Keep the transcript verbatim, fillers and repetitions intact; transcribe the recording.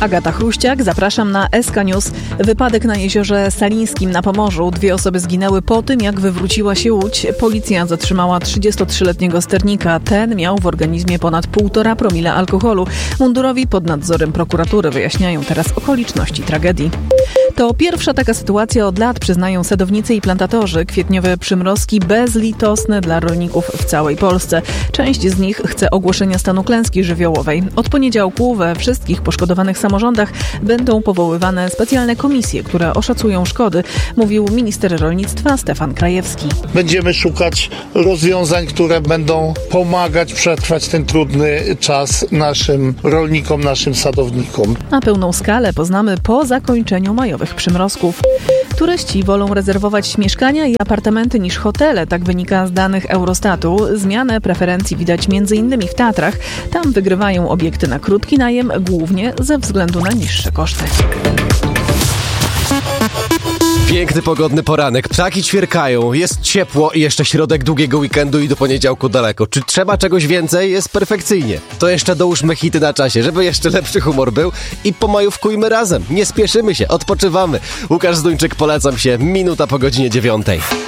Agata Chruściak, zapraszam na S K News. Wypadek na jeziorze Salińskim na Pomorzu. Dwie osoby zginęły po tym, jak wywróciła się łódź. Policja zatrzymała trzydziestotrzyletniego sternika. Ten miał w organizmie ponad półtora promila alkoholu. Mundurowi pod nadzorem prokuratury wyjaśniają teraz okoliczności tragedii. To pierwsza taka sytuacja od lat, przyznają sadownicy i plantatorzy. Kwietniowe przymrozki bezlitosne dla rolników w całej Polsce. Część z nich chce ogłoszenia stanu klęski żywiołowej. Od poniedziałku we wszystkich poszkodowanych samorządach będą powoływane specjalne komisje, które oszacują szkody, mówił minister rolnictwa Stefan Krajewski. Będziemy szukać rozwiązań, które będą pomagać przetrwać ten trudny czas naszym rolnikom, naszym sadownikom. Na pełną skalę poznamy po zakończeniu majowych przymrozków. Turyści wolą rezerwować mieszkania i apartamenty niż hotele, tak wynika z danych Eurostatu. Zmianę preferencji widać między innymi w Tatrach. Tam wygrywają obiekty na krótki najem, głównie ze względu na niższe koszty. Piękny, pogodny poranek, ptaki ćwierkają, jest ciepło i jeszcze środek długiego weekendu i do poniedziałku daleko. Czy trzeba czegoś więcej? Jest perfekcyjnie. To jeszcze dołóżmy hity na czasie, żeby jeszcze lepszy humor był i pomajówkujmy razem. Nie spieszymy się, odpoczywamy. Łukasz Zduńczyk, polecam się, minuta po godzinie dziewiątej.